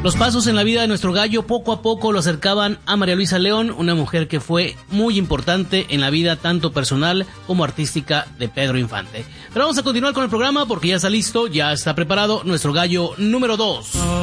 Los pasos en la vida de nuestro gallo poco a poco lo acercaban a María Luisa León, una mujer que fue muy importante en la vida tanto personal como artística de Pedro Infante. Pero vamos a continuar con el programa porque ya está listo, ya está preparado nuestro gallo número 2.